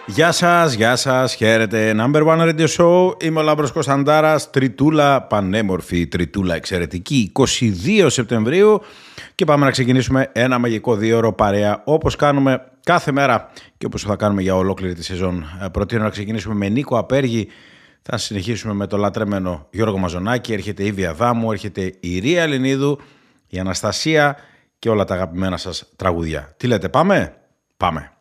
Γεια σας, χαίρετε. Number One Radio Show, είμαι ο Λάμπρος Κωνσταντάρας, τριτούλα πανέμορφη, τριτούλα εξαιρετική, 22 Σεπτεμβρίου και πάμε να ξεκινήσουμε ένα μαγικό 2ωρο παρέα όπως κάνουμε κάθε μέρα και όπως θα κάνουμε για ολόκληρη τη σεζόν. Προτείνω να ξεκινήσουμε με Νίκο Απέργη, θα συνεχίσουμε με το λατρεμένο Γιώργο Μαζονάκη, έρχεται η Βία Δάμου, έρχεται η Ρία Ελληνίδου, η Αναστασία και όλα τα αγαπημένα σας τραγούδια. Τι λέτε, πάμε? Πάμε.